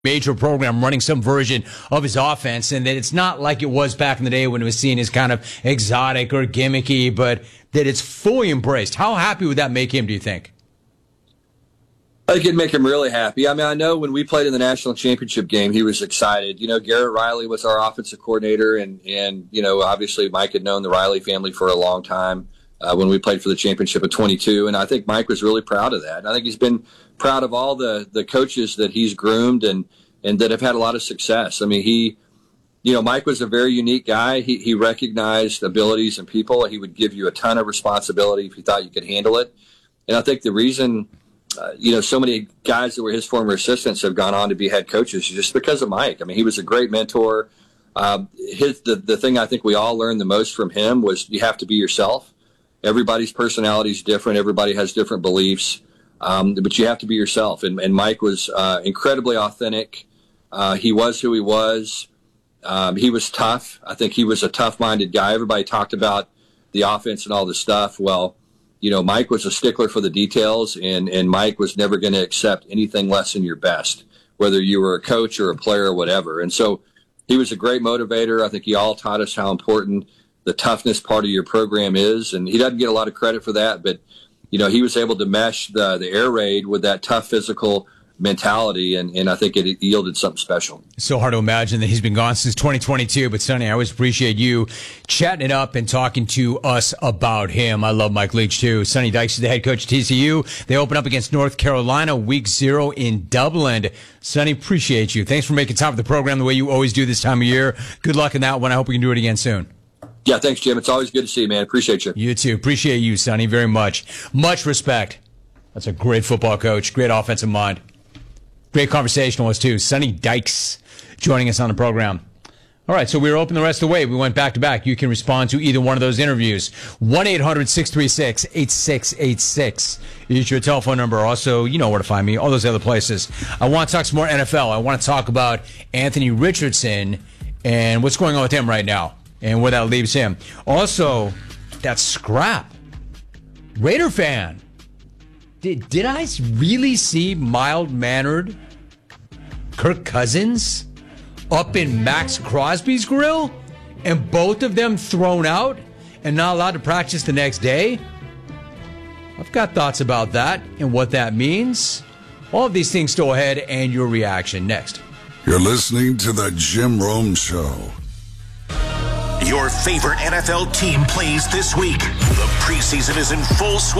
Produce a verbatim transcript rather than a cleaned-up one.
major program running some version of his offense, and that it's not like it was back in the day when it was seen as kind of exotic or gimmicky, but that it's fully embraced. How happy would that make him, do you think? I think it'd make him really happy. I mean, I know when we played in the national championship game, he was excited. You know, Garrett Riley was our offensive coordinator, and, and you know, obviously Mike had known the Riley family for a long time uh, when we played for the championship of twenty-two, and I think Mike was really proud of that. And I think he's been proud of all the, the coaches that he's groomed and, and that have had a lot of success. I mean, he, you know, Mike was a very unique guy. He, he recognized abilities in people. He would give you a ton of responsibility if he thought you could handle it. And I think the reason, uh, you know, so many guys that were his former assistants have gone on to be head coaches just because of Mike. I mean, he was a great mentor. Um, his the, the thing I think we all learned the most from him was you have to be yourself. Everybody's personality is different. Everybody has different beliefs. Um, but you have to be yourself. And, and Mike was uh, incredibly authentic. Uh, he was who he was. Um, he was tough. I think he was a tough-minded guy. Everybody talked about the offense and all this stuff. Well, you know, Mike was a stickler for the details, and, and Mike was never going to accept anything less than your best, whether you were a coach or a player or whatever. And so he was a great motivator. I think he all taught us how important the toughness part of your program is, and he doesn't get a lot of credit for that, but you know, he was able to mesh the, the air raid with that tough physical mentality, and, and I think it yielded something special. It's so hard to imagine that he's been gone since twenty twenty-two, but Sonny, I always appreciate you chatting it up and talking to us about him. I love Mike Leach, too. Sonny Dykes is the head coach at T C U. They open up against North Carolina week zero in Dublin. Sonny, appreciate you. Thanks for making time for the program the way you always do this time of year. Good luck in that one. I hope we can do it again soon. Yeah, thanks, Jim. It's always good to see you, man. Appreciate you. You too. Appreciate you, Sonny, very much. Much respect. That's a great football coach, great offensive mind. Great conversationalist, too. Sonny Dykes joining us on the program. All right, so we were open the rest of the way. We went back to back. You can respond to either one of those interviews. one eight hundred six three six eight six eight six is your telephone number. Also, you know where to find me, all those other places. I want to talk some more N F L. I want to talk about Anthony Richardson and what's going on with him right now, and where that leaves him. Also, that scrap. Raider fan. Did, did I really see mild-mannered Kirk Cousins up in Max Crosby's grill? And both of them thrown out and not allowed to practice the next day? I've got thoughts about that and what that means. All of these things still ahead, and your reaction next. You're listening to The Jim Rome Show. Your favorite N F L team plays this week. The preseason is in full swing.